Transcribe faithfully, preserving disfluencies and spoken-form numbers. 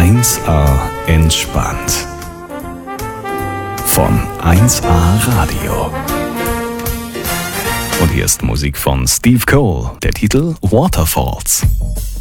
eins A entspannt. Von eins A Radio. Und hier ist Musik von Steve Cole, der Titel Waterfalls.